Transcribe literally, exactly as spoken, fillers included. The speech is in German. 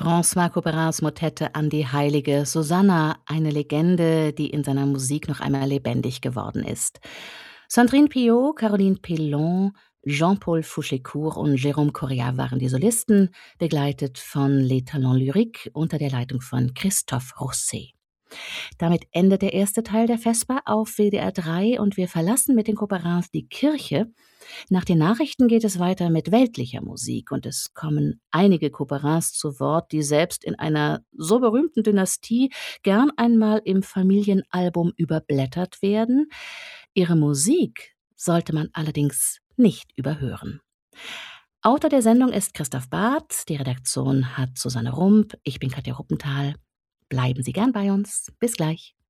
François Couperins Motette an die heilige Susanna, eine Legende, die in seiner Musik noch einmal lebendig geworden ist. Sandrine Piot, Caroline Pellon, Jean-Paul Fouchécourt und Jérôme Correia waren die Solisten, begleitet von Les Talents Lyriques unter der Leitung von Christophe Rousset. Damit endet der erste Teil der Vesper auf W D R drei und wir verlassen mit den Couperins die Kirche. Nach den Nachrichten geht es weiter mit weltlicher Musik und es kommen einige Couperins zu Wort, die selbst in einer so berühmten Dynastie gern einmal im Familienalbum überblättert werden. Ihre Musik sollte man allerdings nicht überhören. Autor der Sendung ist Christoph Barth, die Redaktion hat Susanne Rump, ich bin Katja Ruppenthal. Bleiben Sie gern bei uns. Bis gleich.